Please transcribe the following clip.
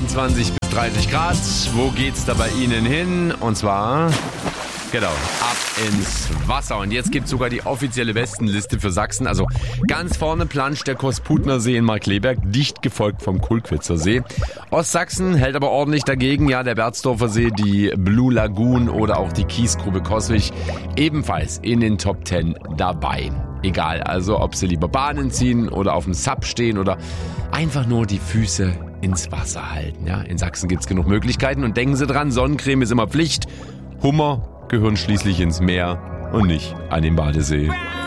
28 bis 30 Grad. Wo geht's da bei Ihnen hin? Und zwar, genau, ab ins Wasser. Und jetzt gibt's sogar die offizielle Bestenliste für Sachsen. Also ganz vorne planscht der Kosputner See in Markkleeberg, dicht gefolgt vom Kulkwitzer See. Ostsachsen hält aber ordentlich dagegen. Ja, der Berzdorfer See, die Blue Lagoon oder auch die Kiesgrube Coswig ebenfalls in den Top 10 dabei. Egal, also ob Sie lieber Bahnen ziehen oder auf dem Sub stehen oder einfach nur die Füße ins Wasser halten. Ja, in Sachsen gibt's genug Möglichkeiten und denken Sie dran, Sonnencreme ist immer Pflicht. Hummer gehören schließlich ins Meer und nicht an den Badesee.